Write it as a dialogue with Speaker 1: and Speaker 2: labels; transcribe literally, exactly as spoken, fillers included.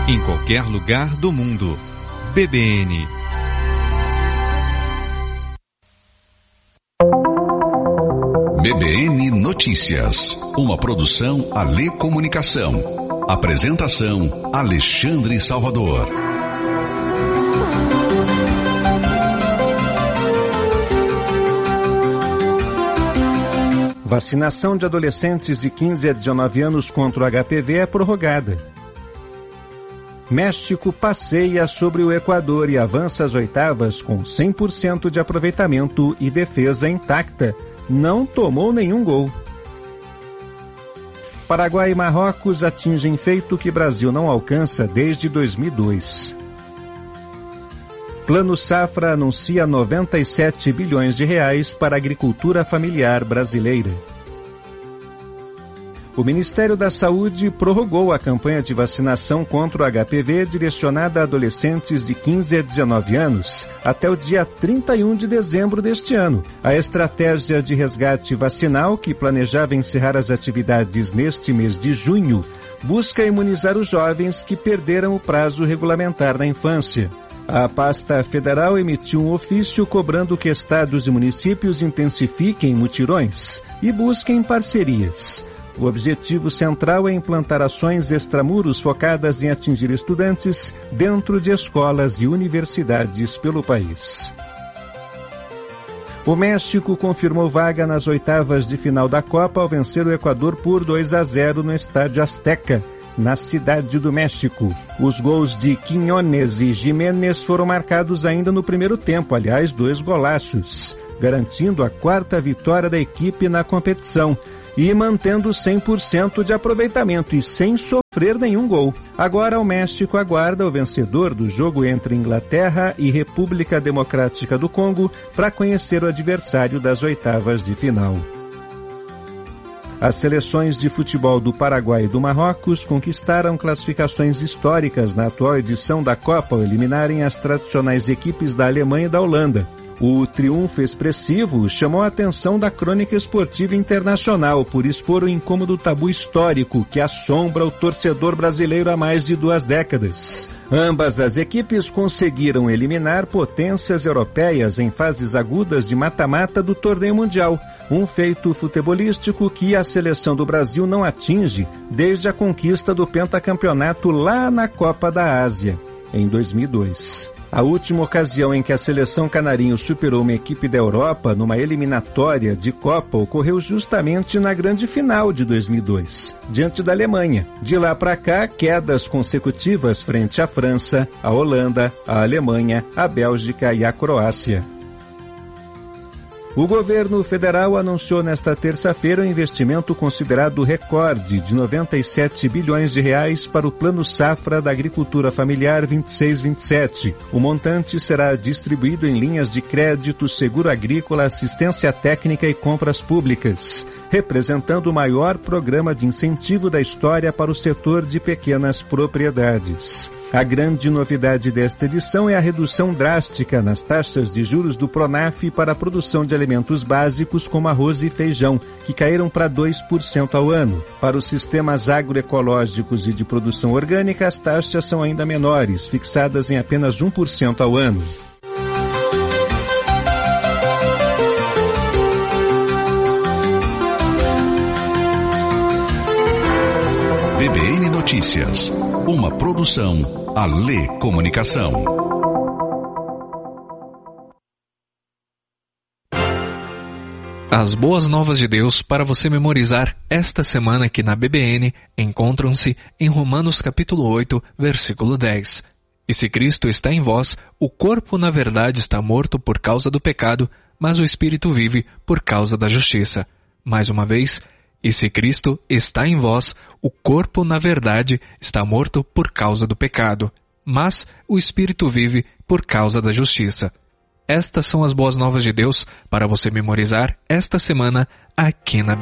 Speaker 1: em qualquer lugar do mundo. B B N.
Speaker 2: B B N Notícias, uma produção Alê Comunicação. Apresentação Alexandre Salvador.
Speaker 3: Vacinação de adolescentes de quinze a dezenove anos contra o H P V é prorrogada. México passeia sobre o Equador e avança às oitavas com cem por cento de aproveitamento e defesa intacta. Não tomou nenhum gol. Paraguai e Marrocos atingem feito que Brasil não alcança desde dois mil e dois. Plano Safra anuncia noventa e sete bilhões de reais para a agricultura familiar brasileira. O Ministério da Saúde prorrogou a campanha de vacinação contra o H P V direcionada a adolescentes de quinze a dezenove anos até o dia trinta e um de dezembro deste ano. A estratégia de resgate vacinal, que planejava encerrar as atividades neste mês de junho, busca imunizar os jovens que perderam o prazo regulamentar na infância. A pasta federal emitiu um ofício cobrando que estados e municípios intensifiquem mutirões e busquem parcerias. O objetivo central é implantar ações extramuros focadas em atingir estudantes dentro de escolas e universidades pelo país. O México confirmou vaga nas oitavas de final da Copa ao vencer o Equador por dois a zero no Estádio Azteca, na Cidade do México. Os gols de Quiñones e Jiménez foram marcados ainda no primeiro tempo, aliás, dois golaços, garantindo a quarta vitória da equipe na competição e mantendo cem por cento de aproveitamento e sem sofrer nenhum gol. Agora o México aguarda o vencedor do jogo entre Inglaterra e República Democrática do Congo para conhecer o adversário das oitavas de final. As seleções de futebol do Paraguai e do Marrocos conquistaram classificações históricas na atual edição da Copa ao eliminarem as tradicionais equipes da Alemanha e da Holanda. O triunfo expressivo chamou a atenção da crônica esportiva internacional por expor o incômodo tabu histórico que assombra o torcedor brasileiro há mais de duas décadas. Ambas as equipes conseguiram eliminar potências europeias em fases agudas de mata-mata do torneio mundial, um feito futebolístico que a seleção do Brasil não atinge desde a conquista do pentacampeonato lá na Copa da Ásia, em dois mil e dois. A última ocasião em que a seleção canarinho superou uma equipe da Europa numa eliminatória de Copa ocorreu justamente na grande final de dois mil e dois, diante da Alemanha. De lá para cá, quedas consecutivas frente à França, à Holanda, à Alemanha, à Bélgica e à Croácia. O governo federal anunciou nesta terça-feira um investimento considerado recorde de noventa e sete bilhões de reais para o Plano Safra da Agricultura Familiar vinte e seis vinte e sete. O montante será distribuído em linhas de crédito, seguro agrícola, assistência técnica e compras públicas, representando o maior programa de incentivo da história para o setor de pequenas propriedades. A grande novidade desta edição é a redução drástica nas taxas de juros do Pronaf para a produção de alimentos básicos como arroz e feijão, que caíram para dois por cento ao ano. Para os sistemas agroecológicos e de produção orgânica, as taxas são ainda menores, fixadas em apenas um por cento ao ano.
Speaker 2: B B N Notícias, uma produção Alê Comunicação.
Speaker 4: As boas novas de Deus para você memorizar esta semana aqui na B B N encontram-se em Romanos capítulo oito, versículo dez. E se Cristo está em vós, o corpo na verdade está morto por causa do pecado, mas o espírito vive por causa da justiça. Mais uma vez, e se Cristo está em vós, o corpo na verdade está morto por causa do pecado, mas o espírito vive por causa da justiça. Estas são as boas novas de Deus para você memorizar esta semana aqui na